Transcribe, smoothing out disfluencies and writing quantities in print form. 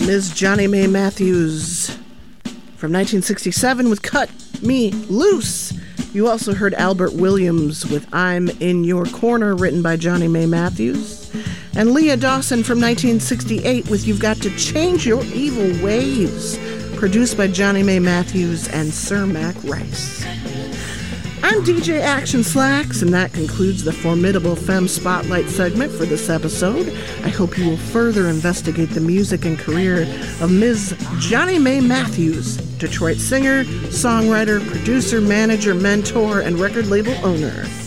Ms. Johnny May Matthews from 1967 with Cut Me Loose. You also heard Albert Williams with I'm in Your Corner, written by Johnny May Matthews. And Leah Dawson from 1968 with You've Got to Change Your Evil Ways, produced by Johnny May Matthews and Sir Mac Rice. I'm DJ Action Slacks, and that concludes the formidable Femme Spotlight segment for this episode. I hope you will further investigate the music and career of Ms. Johnny May Matthews, Detroit singer, songwriter, producer, manager, mentor, and record label owner.